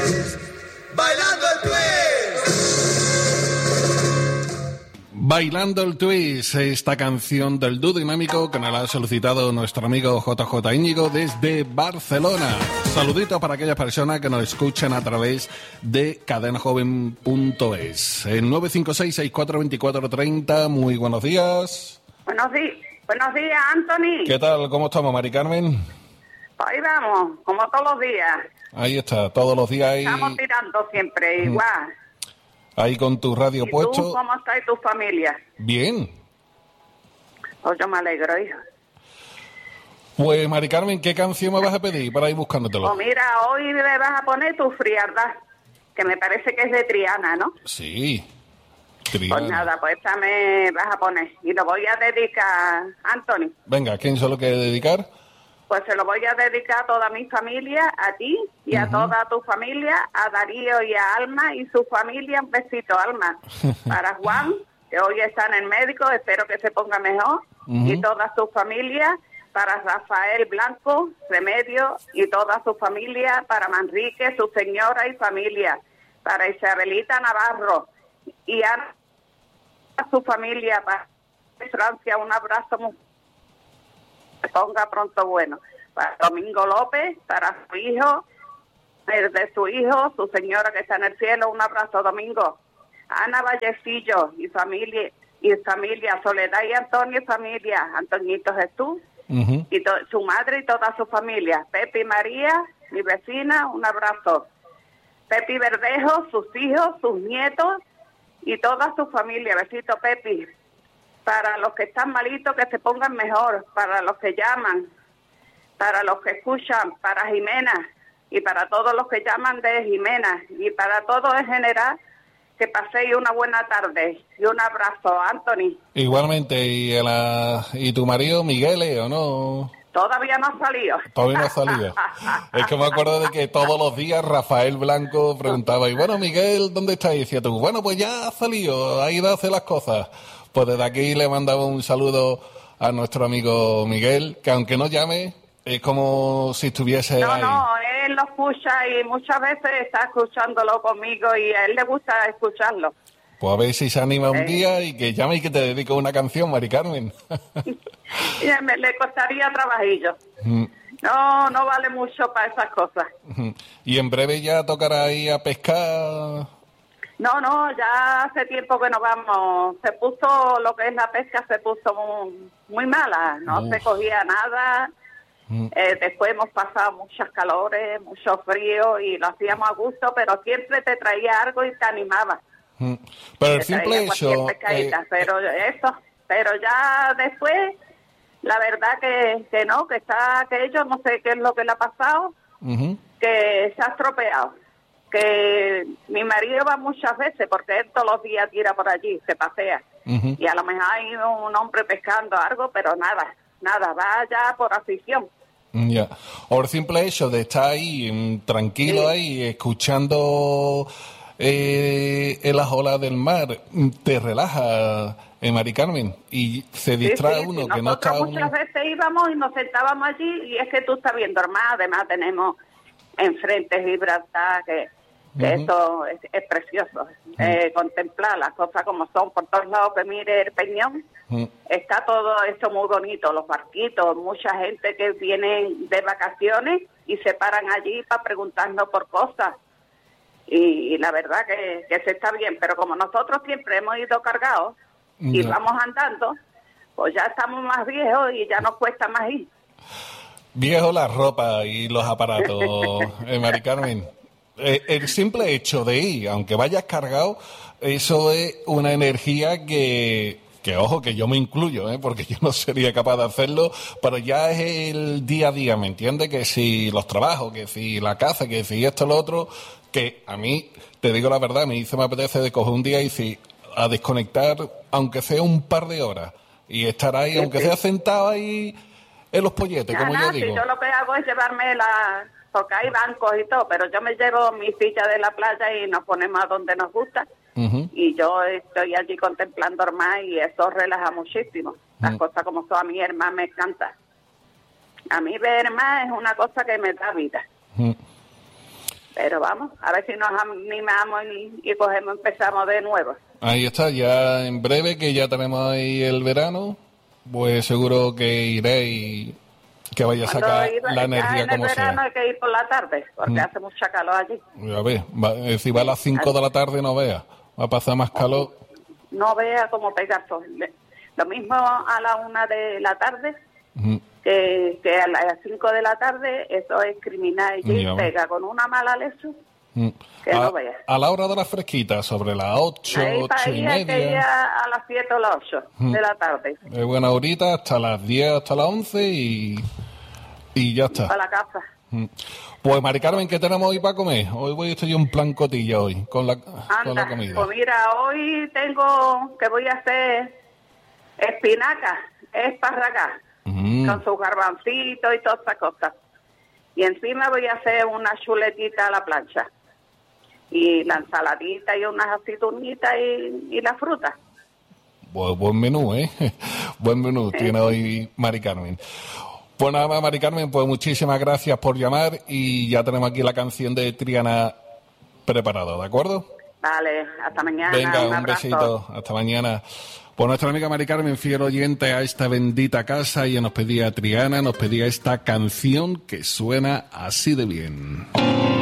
Bailando el twist. Bailando el twist, esta canción del dúo dinámico que nos la ha solicitado nuestro amigo JJ Íñigo desde Barcelona. Saludito para aquellas personas que nos escuchan a través de cadenajoven.es. El 956-642430, muy buenos días. Buenos días, Anthony. ¿Qué tal? ¿Cómo estamos, Mari Carmen? Ahí vamos, como todos los días. Ahí está, todos los días ahí. Estamos tirando siempre, igual. Ahí con tu radio ¿Y puesto. tú, cómo está y tu familia? Bien. Pues yo me alegro, hijo. Pues, Mari Carmen, ¿qué canción me vas a pedir para ir buscándotelo? Pues mira, hoy me vas a poner Tu frialdad, que me parece que es de Triana, ¿no? Sí, Triana. Pues nada, pues esta me vas a poner. Y lo voy a dedicar, Anthony. Venga, ¿a quién se lo quiere dedicar? Pues se lo voy a dedicar a toda mi familia, a ti y a toda tu familia, a Darío y a Alma y su familia. Un besito, Alma. Para Juan, que hoy está en el médico, espero que se ponga mejor. Y toda su familia. Para Rafael Blanco, Remedio y toda su familia. Para Manrique, su señora y familia. Para Isabelita Navarro y a su familia. Para Francia, un abrazo muy... Se ponga pronto bueno. Para Domingo López, para su hijo, el de su hijo, su señora que está en el cielo, un abrazo, Domingo. Ana Vallecillo y familia, Soledad y Antonio y familia, Antoñito Jesús, y su madre y toda su familia. Pepe y María, mi vecina, un abrazo. Pepe Verdejo, sus hijos, sus nietos y toda su familia. Besito, Pepe. Para los que están malitos, que se pongan mejor. Para los que llaman, para los que escuchan, para Jimena y para todos los que llaman de Jimena y para todos en general, que paséis una buena tarde y un abrazo, Anthony. Igualmente, ¿y tu marido Miguel, o no? Todavía no ha salido. Todavía no ha salido. Es que me acuerdo de que todos los días Rafael Blanco preguntaba, y bueno, Miguel, ¿dónde está? Y decía tú, bueno, pues ya ha salido, ha ido a hacer las cosas. Pues desde aquí le mandaba un saludo a nuestro amigo Miguel, que aunque no llame, es como si estuviese ahí. No, él lo escucha y muchas veces está escuchándolo conmigo y a él le gusta escucharlo. Pues a ver si se anima un día y que llame y que te dedique una canción, Mari Carmen. Le costaría trabajillo. No vale mucho para esas cosas. Y en breve ya tocará ahí a pescar. No, ya hace tiempo que no vamos. Se puso, lo que es la pesca, se puso muy mala. No se cogía nada. Después hemos pasado muchas calores, mucho frío y lo hacíamos a gusto, pero siempre te traía algo y te animaba. Pero el simple hecho... pero ya después, la verdad que no, que está aquello, no sé qué es lo que le ha pasado, que se ha estropeado. Que mi marido va muchas veces porque él todos los días tira por allí, se pasea. Y a lo mejor hay un hombre pescando algo, pero nada, va ya por afición. Ya. O el simple hecho de estar ahí tranquilo ahí, escuchando las olas del mar, te relaja, Mari Carmen, y se distrae uno, que no está uno... Muchas veces íbamos y nos sentábamos allí y es que tú estás viendo el mar, además tenemos enfrente Gibraltar, que eso es precioso, contemplar las cosas como son por todos lados, que mire el Peñón, está todo esto muy bonito, los barquitos, mucha gente que viene de vacaciones y se paran allí para preguntarnos por cosas, y la verdad que se está bien, pero como nosotros siempre hemos ido cargados y vamos andando, pues ya estamos más viejos y ya nos cuesta más ir. Viejo la ropa y los aparatos, Mari Carmen. El simple hecho de ir, aunque vayas cargado, eso es una energía que ojo, que yo me incluyo, porque yo no sería capaz de hacerlo, pero ya es el día a día, ¿me entiendes? Que si los trabajos, que si la caza, que si esto, lo otro, que a mí, te digo la verdad, me apetece de coger un día y si a desconectar, aunque sea un par de horas, y estar ahí, aunque sea sentado ahí en los polletes, como yo digo. Si yo lo que hago es llevarme porque hay bancos y todo, pero yo me llevo mi silla de la playa y nos ponemos a donde nos gusta, y yo estoy allí contemplando el mar y eso relaja muchísimo. Las cosas como son, a mí el mar me encanta. A mí ver el mar es una cosa que me da vida. Pero vamos, a ver si nos animamos y empezamos de nuevo. Ahí está, ya en breve, que ya tenemos ahí el verano, pues seguro que iré y que vaya a sacar la energía como sea. En el verano hay que ir por la tarde, porque hace mucha calor allí. Ya ves, si va a las 5 de la tarde no vea, va a pasar más calor. No vea cómo pega sol. Lo mismo a la 1 de la tarde, que a las 5 de la tarde, eso es criminal. Y pega con una mala leche, que no vea. A la hora de la fresquita, sobre las 8, 8:30. Que ir a las 7 o las 8 de la tarde. De buena horita, hasta las 10, hasta las 11 y ya está. A la casa. Pues, Mari Carmen, ¿qué tenemos hoy para comer? Hoy estoy en plan cotilla hoy, con la comida. Pues mira, hoy voy a hacer espinaca, espárragas, con sus garbancitos y todas esas cosas. Y encima voy a hacer una chuletita a la plancha. Y la ensaladita y unas aceitunitas y la fruta. Pues buen menú, ¿eh? Buen menú tiene hoy Mari Carmen. Pues nada más, Mari Carmen, pues muchísimas gracias por llamar y ya tenemos aquí la canción de Triana preparada, ¿de acuerdo? Vale, hasta mañana. Venga, un besito, hasta mañana. Pues nuestra amiga Mari Carmen, fiel oyente a esta bendita casa, ella nos pedía Triana, nos pedía esta canción que suena así de bien.